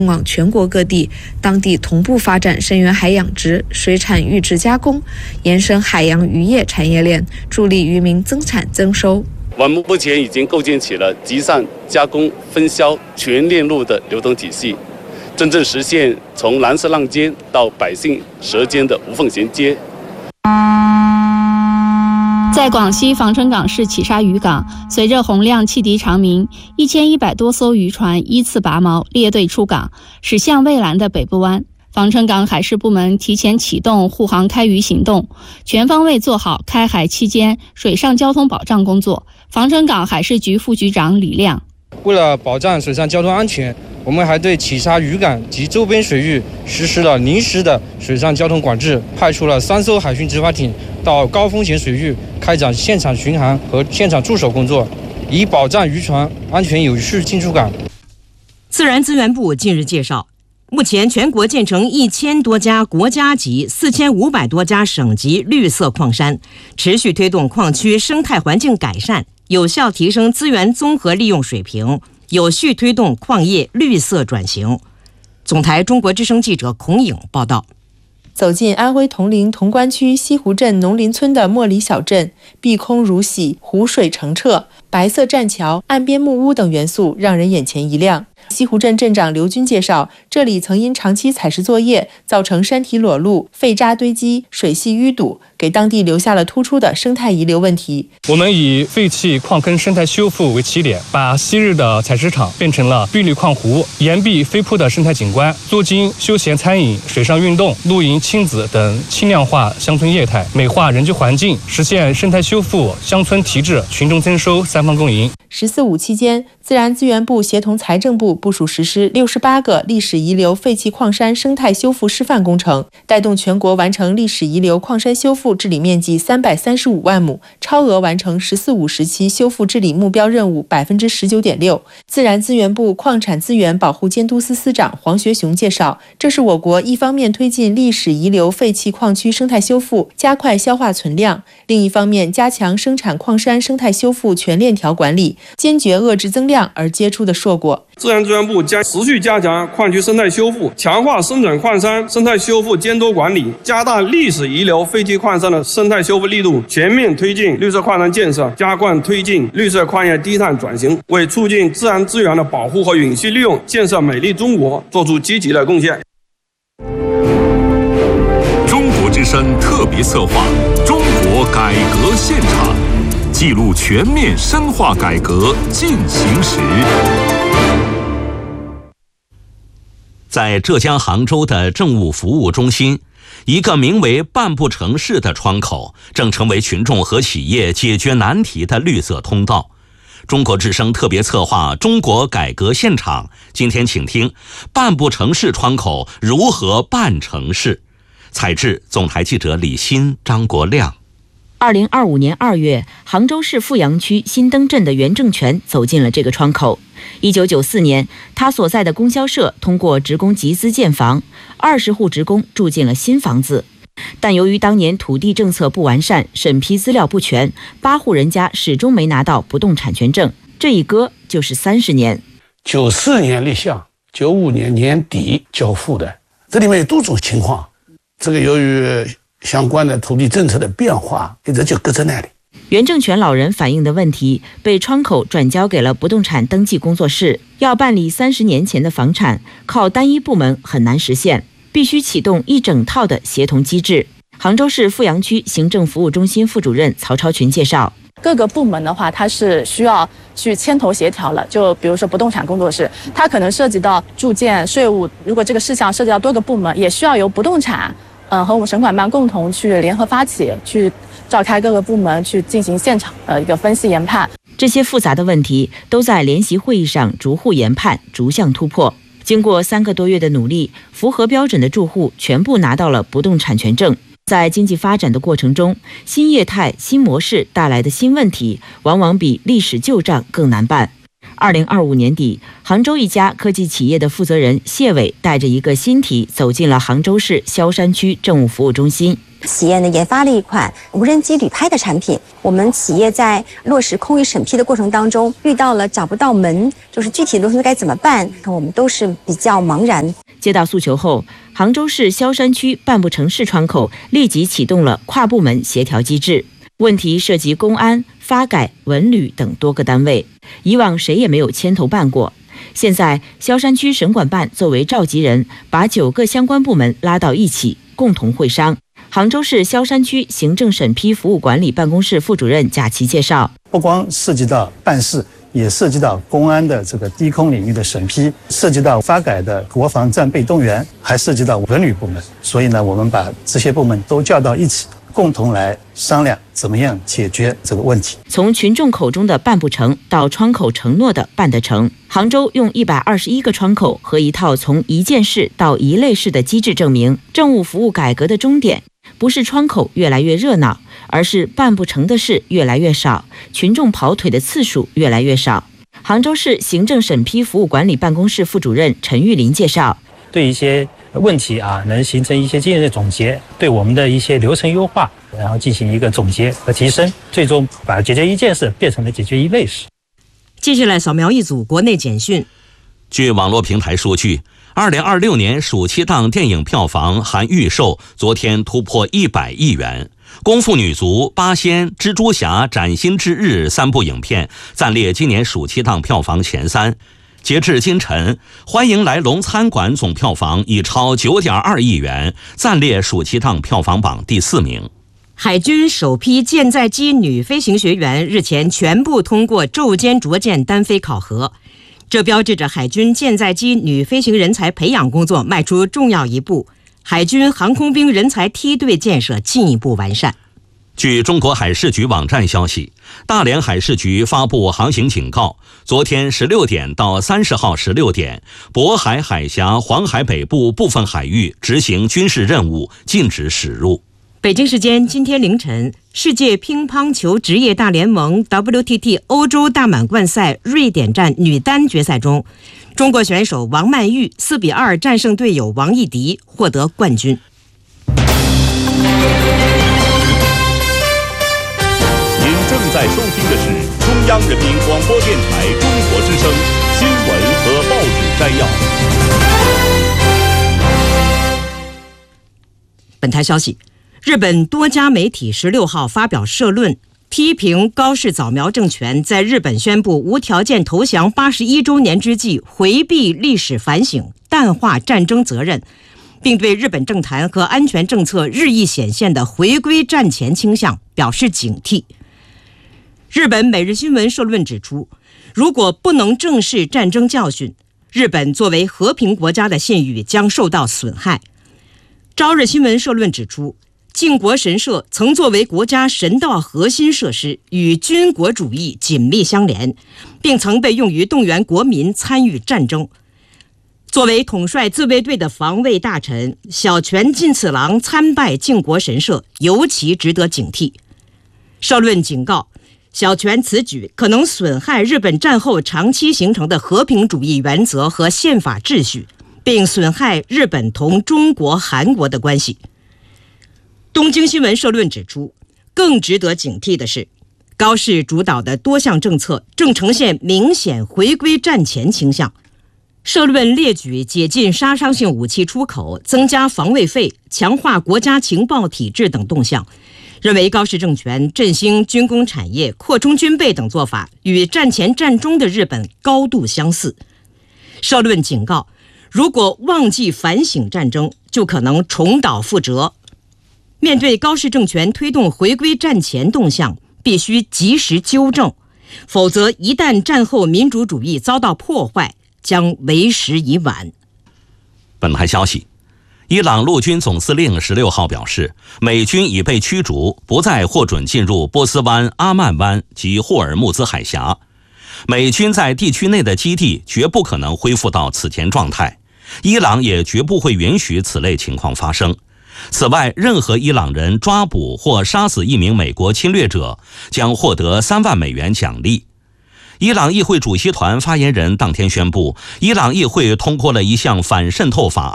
往全国各地，当地同步发展深源海养殖、水产育殖加工，延伸海洋渔业产业链，助力渔民增产增收。 我们目前已经构建起了集散、加工、分销全链路的流通体系，真正实现从蓝色浪尖到百姓舌尖的无缝衔接。 在广西防城港市企沙渔港，随着洪亮汽笛长鸣，1100多艘渔船依次拔锚列队出港，驶向蔚蓝的北部湾。防城港海事部门提前启动护航开渔行动，全方位做好开海期间水上交通保障工作。防城港海事局副局长李亮： 为了保障水上交通安全，我们还对企沙渔港及周边水域实施了临时的水上交通管制，派出了3艘海巡执法艇到高风险水域开展现场巡航和现场驻守工作，以保障渔船安全有序进出港。 自然资源部近日介绍，目前全国建成1000多家国家级、4500多家省级绿色矿山，持续推动矿区生态环境改善，有效提升资源综合利用水平，有序推动矿业绿色转型。总台中国之声记者孔颖报道。 走进安徽铜陵潼关区西湖镇农林村的莫里小镇，碧空如洗，湖水澄澈，白色栈桥、岸边木屋等元素让人眼前一亮。西湖镇镇长刘军介绍，这里曾因长期采石作业造成山体裸露、废渣堆积、水系淤堵，给当地留下了突出的生态遗留问题。 我们以废弃矿坑生态修复为起点，把昔日的采石场变成了碧绿矿湖、岩壁飞瀑的生态景观，做精休闲餐饮、水上运动、露营、亲子等轻量化乡村业态，美化人居环境，实现生态修复、乡村提质、群众增收3方共赢。 14-5期间，自然资源部协同财政部部署实施68个历史遗留废弃矿山生态修复示范工程，带动全国完成历史遗留矿山修复治理面积335万亩，超额完成14-5时期修复治理目标任务19.6%。自然资源部矿产资源保护监督司司长黄学雄介绍，这是我国一方面推进历史遗留废弃矿区生态修复，加快消化存量；另一方面加强生产矿山生态修复全链条管理，坚决遏制增量而结出的硕果。 自然资源部将持续加强矿区生态修复，强化生产矿山生态修复监督管理，加大历史遗留废弃矿山的生态修复力度，全面推进绿色矿山建设，加快推进绿色矿业低碳转型，为促进自然资源的保护和永续利用，建设美丽中国做出积极的贡献。 中国之声特别策划《中国改革现场》，记录全面深化改革进行时。 在浙江杭州的政务服务中心，一个名为半步城市的窗口正成为群众和企业解决难题的绿色通道。中国之声特别策划《中国改革现场》，今天请听半步城市窗口如何办城市。采制总台记者李欣、张国亮。 2025年2月，杭州市富阳区新登镇的袁正全走进了这个窗口。1994年，他所在的供销社通过职工集资建房，20户职工住进了新房子。但由于当年土地政策不完善，审批资料不全，8户人家始终没拿到不动产权证，这一搁就是30年。 94年立项，95年年底交付的，这里面有多种情况。这个由于相关的土地政策的变化，一直就搁在那里。 袁正全老人反映的问题被窗口转交给了不动产登记工作室，要办理30年前的房产，靠单一部门很难实现，必须启动一整套的协同机制。杭州市富阳区行政服务中心副主任曹超群介绍， 各个部门的话，它是需要去牵头协调了。就比如说不动产工作室，它可能涉及到住建、税务，如果这个事项涉及到多个部门，也需要由不动产和我们省管办共同去联合发起，去召开各个部门去进行现场的一个分析研判。 这些复杂的问题都在联席会议上逐户研判，逐项突破。经过3个多月的努力，符合标准的住户全部拿到了不动产权证。在经济发展的过程中，新业态、新模式带来的新问题，往往比历史旧账更难办。2025年底，杭州一家科技企业的负责人谢伟带着一个新题走进了杭州市萧山区政务服务中心。 企业呢研发了一款无人机旅拍的产品，我们企业在落实空域审批的过程当中遇到了找不到门，就是具体的流程该怎么办，我们都是比较茫然。 接到诉求后，杭州市萧山区半步城市窗口立即启动了跨部门协调机制。问题涉及公安、发改、文旅等多个单位，以往谁也没有牵头办过。现在萧山区省管办作为召集人，把9个相关部门拉到一起，共同会商。杭州市萧山区行政审批服务管理办公室副主任贾琦介绍， 不光涉及到办事，也涉及到公安的这个低空领域的审批，涉及到发改的国防战备动员，还涉及到文旅部门。所以呢，我们把这些部门都叫到一起，共同来商量怎么样解决这个问题。 从群众口中的办不成到窗口承诺的办得成，杭州用121个窗口和一套从一件事到一类事的机制证明，政务服务改革的终点不是窗口越来越热闹，而是办不成的事越来越少，群众跑腿的次数越来越少。杭州市行政审批服务管理办公室副主任陈玉林介绍， 对一些问题能形成一些经验的总结，对我们的一些流程优化，然后进行一个总结和提升，最终把解决一件事变成了解决一类事。 接下来扫描一组国内简讯。 据网络平台数据，2026年暑期档电影票房含预售昨天突破100亿元。功夫女足、八仙、蜘蛛侠、崭新之日3部影片暂列今年暑期档票房前3。截至今晨，欢迎来龙餐馆总票房已超9.2亿元，暂列暑期档票房榜第4名。 海军首批舰载机女飞行学员日前全部通过昼间着舰单飞考核，这标志着海军舰载机女飞行人才培养工作迈出重要一步，海军航空兵人才梯队建设进一步完善。 据中国海事局网站消息，大连海事局发布航行警告，昨天16点到30号16点，渤海海峡、黄海北部部分海域执行军事任务，禁止驶入。 北京时间今天凌晨，世界乒乓球职业大联盟 WTT 欧洲大满贯赛瑞典站女单决赛中，中国选手王曼玉4-2战胜队友王艺迪，获得冠军。 您正在收听的是中央人民广播电台中国之声新闻和报纸摘要。 本台消息，日本多家媒体16号发表社论，批评高市早苗政权在日本宣布无条件投降81周年之际，回避历史反省，淡化战争责任，并对日本政坛和安全政策日益显现的回归战前倾向表示警惕。日本每日新闻社论指出，如果不能正视战争教训，日本作为和平国家的信誉将受到损害。朝日新闻社论指出，靖国神社曾作为国家神道核心设施，与军国主义紧密相连，并曾被用于动员国民参与战争。作为统帅自卫队的防卫大臣小泉进次郎参拜靖国神社，尤其值得警惕。社论警告，小泉此举可能损害日本战后长期形成的和平主义原则和宪法秩序，并损害日本同中国、韩国的关系。东京新闻社论指出，更值得警惕的是，高市主导的多项政策正呈现明显回归战前倾向。社论列举解禁杀伤性武器出口、增加防卫费、强化国家情报体制等动向，认为高市政权振兴军工产业、扩充军备等做法与战前战中的日本高度相似。社论警告，如果忘记反省战争，就可能重蹈覆辙。面对高市政权推动回归战前动向，必须及时纠正，否则一旦战后民主主义遭到破坏，将为时已晚。 本台消息，伊朗陆军总司令16号表示，美军已被驱逐，不再获准进入波斯湾、阿曼湾及霍尔木兹海峡。美军在地区内的基地绝不可能恢复到此前状态，伊朗也绝不会允许此类情况发生。此外，任何伊朗人抓捕或杀死一名美国侵略者，将获得3万美元奖励。伊朗议会主席团发言人当天宣布，伊朗议会通过了一项反渗透法案，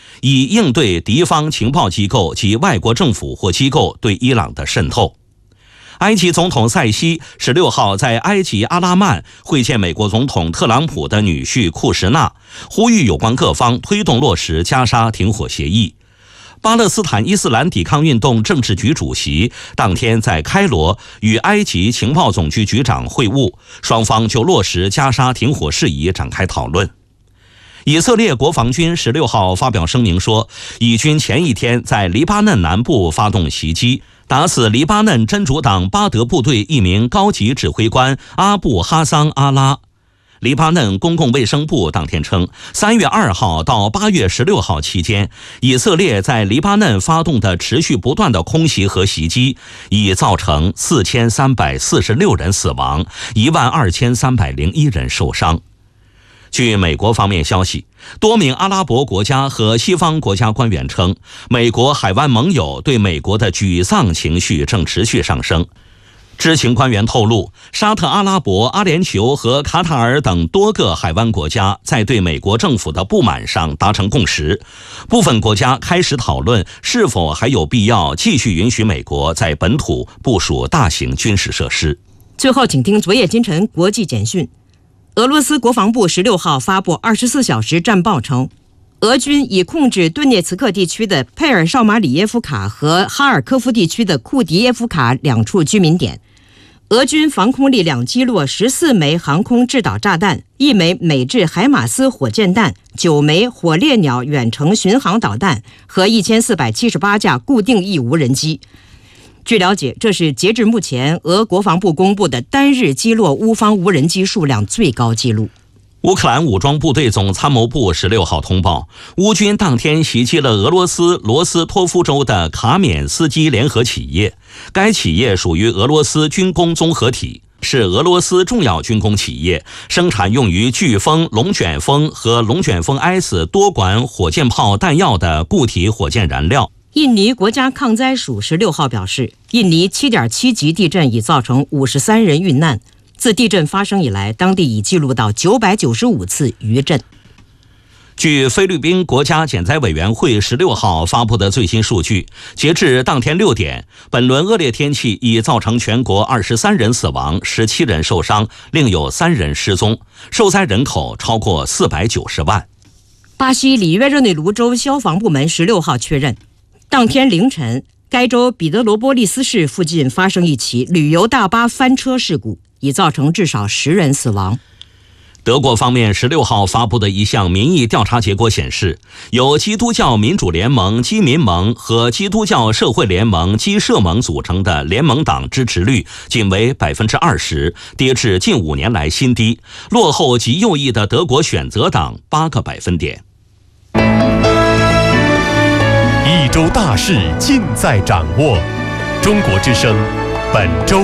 以应对敌方情报机构及外国政府或机构对伊朗的渗透。埃及总统塞西16号在埃及阿拉曼会见美国总统特朗普的女婿库什纳，呼吁有关各方推动落实加沙停火协议。巴勒斯坦伊斯兰抵抗运动政治局主席当天在开罗与埃及情报总局局长会晤，双方就落实加沙停火事宜展开讨论。以色列国防军16号发表声明说，以军前一天在黎巴嫩南部发动袭击，打死黎巴嫩真主党巴德部队一名高级指挥官阿布哈桑阿拉。黎巴嫩公共卫生部当天称，3月2号到8月16号期间，以色列在黎巴嫩发动的持续不断的空袭和袭击，已造成4346人死亡，12301人受伤。据美国方面消息，多名阿拉伯国家和西方国家官员称，美国海湾盟友对美国的沮丧情绪正持续上升。知情官员透露，沙特阿拉伯、阿联酋和卡塔尔等多个海湾国家在对美国政府的不满上达成共识，部分国家开始讨论是否还有必要继续允许美国在本土部署大型军事设施。 最后，请听昨夜今晨国际简讯。俄罗斯国防部16号发布24小时战报称，俄军已控制顿涅茨克地区的佩尔绍马里耶夫卡和哈尔科夫地区的库迪耶夫卡2处居民点。俄军防空力量击落14枚航空制导炸弹，1枚美制海马斯火箭弹，9枚火烈鸟远程巡航导弹和1478架固定翼无人机。据了解，这是截至目前俄国防部公布的单日击落乌方无人机数量最高纪录。 乌克兰武装部队总参谋部16号通报，乌军当天袭击了俄罗斯罗斯托夫州的卡缅斯基联合企业，该企业属于俄罗斯军工综合体，是俄罗斯重要军工企业，生产用于飓风、龙卷风和龙卷风 S 多管火箭炮弹药的固体火箭燃料。 印尼国家抗灾署16号表示，印尼7.7级地震已造成53人遇难。自地震发生以来，当地已记录到995次余震。 据菲律宾国家减灾委员会16号发布的最新数据，截至当天6点，本轮恶劣天气已造成全国23人死亡，17人受伤，另有3人失踪，受灾人口超过490万。 巴西里约热内卢州消防部门16号确认，当天凌晨，该州彼得罗波利斯市附近发生一起旅游大巴翻车事故，已造成至少10人死亡。 德国方面16号发布的一项民意调查结果显示，由基督教民主联盟基民盟和基督教社会联盟基社盟组成的联盟党支持率仅为 20%， 跌至近5年来新低，落后极右翼的德国选择党8个百分点。 一周大事尽在掌握，中国之声本周。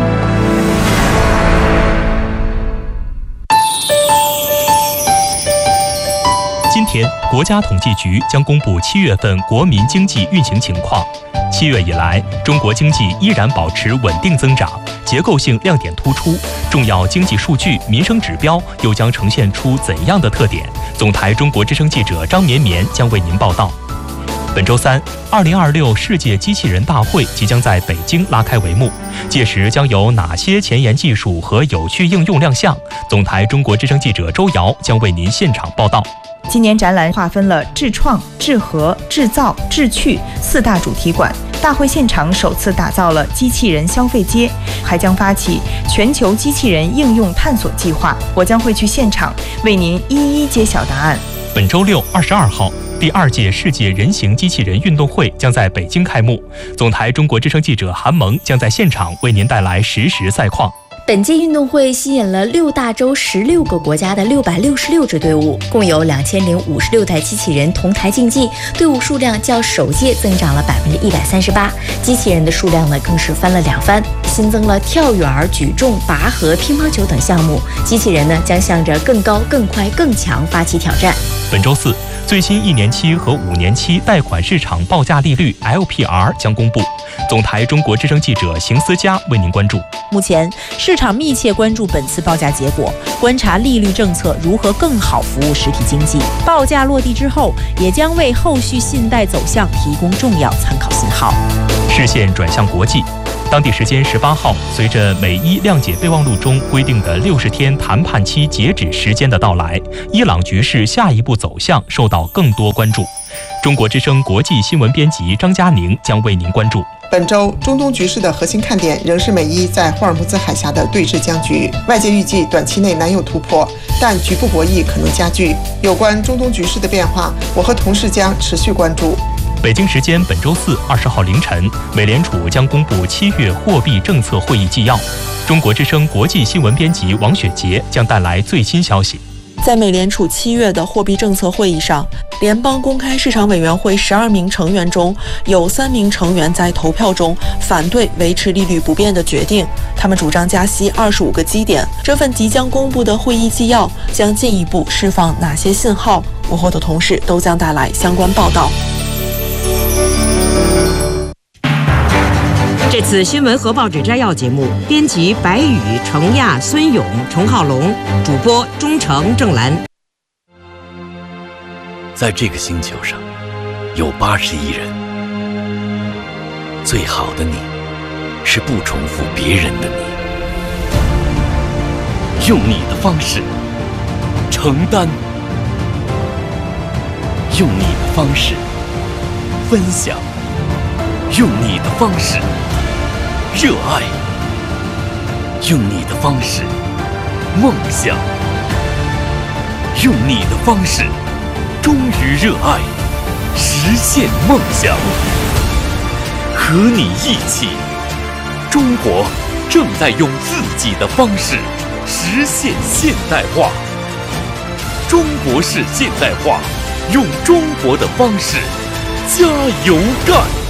今天，国家统计局将公布7月份国民经济运行情况。7月以来，中国经济依然保持稳定增长，结构性亮点突出，重要经济数据、民生指标又将呈现出怎样的特点？总台中国之声记者张绵绵将为您报道。本周三，2026世界机器人大会即将在北京拉开帷幕，届时将有哪些前沿技术和有趣应用亮相？总台中国之声记者周瑶将为您现场报道。 今年展览划分了智创、智和、制造、智趣4大主题馆。大会现场首次打造了机器人消费街，还将发起全球机器人应用探索计划。我将会去现场为您一一揭晓答案。 本周六22号，第2届世界人形机器人运动会将在北京开幕。总台中国之声记者韩萌将在现场为您带来实时赛况。 本届运动会吸引了6大洲16个国家的666支队伍，共有2056台机器人同台竞技，队伍数量较首届增长了138%，机器人的数量呢更是翻了2番，新增了跳远、举重、拔河、乒乓球等项目，机器人呢将向着更高、更快、更强发起挑战。 本周四，最新1年期和5年期贷款市场报价利率 LPR 将公布。 总台中国之声记者邢思佳为您关注。 目前，市场密切关注本次报价结果，观察利率政策如何更好服务实体经济。报价落地之后，也将为后续信贷走向提供重要参考信号。 视线转向国际。当地时间18号，随着美伊谅解备忘录中规定的60天谈判期截止时间的到来，伊朗局势下一步走向受到更多关注。中国之声国际新闻编辑张佳宁将为您关注。 本周中东局势的核心看点仍是美伊在霍尔木兹海峡的对峙僵局，外界预计短期内难有突破，但局部博弈可能加剧。有关中东局势的变化，我和同事将持续关注。 北京时间本周四20号凌晨，美联储将公布7月货币政策会议纪要。中国之声国际新闻编辑王雪杰将带来最新消息。 在美联储7月的货币政策会议上，联邦公开市场委员会12名成员中有3名成员在投票中反对维持利率不变的决定，他们主张加息25个基点。这份即将公布的会议纪要将进一步释放哪些信号？我和我的同事都将带来相关报道。 这次新闻和报纸摘要节目，编辑白宇、程亚、孙勇、崇浩龙，主播钟诚、郑兰。 在这个星球上，有80亿人。最好的你，是不重复别人的你，用你的方式承担，用你的方式分享，用你的方式热爱，用你的方式梦想，用你的方式忠于热爱，实现梦想。和你一起，中国正在用自己的方式实现现代化。中国式现代化，用中国的方式加油干！